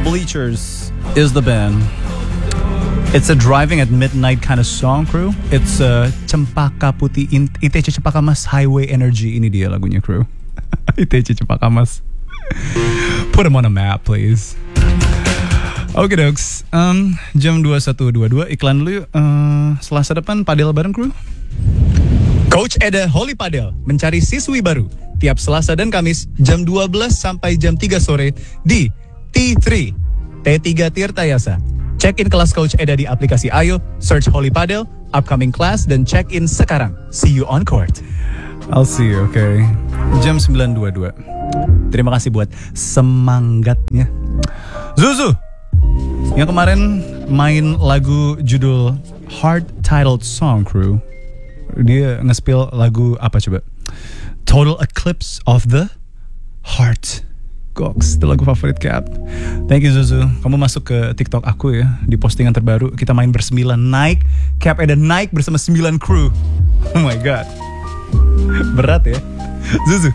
Bleachers is the band. It's a driving at midnight kind of song, crew. It's Cempaka Putih, ITC Cempaka Mas Highway Energy. Ini dia lagunya, crew. ITC Cempaka Mas. Put them on a map, please. Oke, dogs. Jam 21.22. Iklan dulu yuk. Selasa depan padel bareng, crew. Coach Eda Holy Padel mencari siswi baru tiap Selasa dan Kamis jam 12 sampai jam 3 sore di T3 Tirta Yasa. Check in kelas Coach Eda di aplikasi Ayo, search Holy Padel, upcoming class, dan check in sekarang. See you on court. I'll see you, okay. Jam 9.22. Terima kasih buat semangatnya. Zuzu, yang kemarin main lagu judul Hard Titled Song, crew. Dia nge-spill lagu apa coba? Total Eclipse of the Heart. Goks, itu lagu favorit Cap. Thank you Zuzu. Kamu masuk ke TikTok aku ya. Di postingan terbaru kita main bersembilan, naik Cap Eda naik bersama 9 kru. Oh my god. Berat ya Zuzu.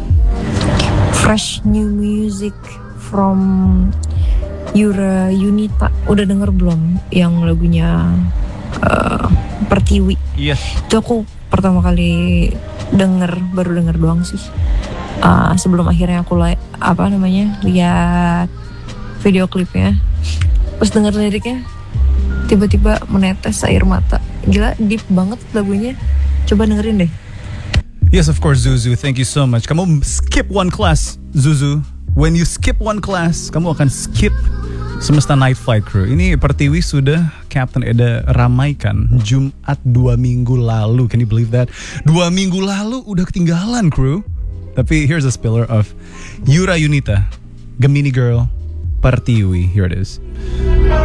Fresh new music from Yura Yunita. Udah denger belum yang lagunya Pertiwi? Yes. Itu aku pertama kali baru denger doang sih. Sebelum akhirnya aku lihat video klipnya, terus denger liriknya, tiba-tiba menetes air mata. Gila, deep banget lagunya. Coba dengerin deh. Yes, of course, Zuzu. Thank you so much. Kamu skip one class, Zuzu. When you skip one class, kamu akan skip Semesta Night Flight, crew. Ini Pertiwi sudah Captain Eda ramaikan Jumat 2 minggu lalu. Can you believe that? 2 minggu lalu udah ketinggalan, crew. Tapi here's a spiller of Yura Yunita, Gemini Girl, Pertiwi. Here it is.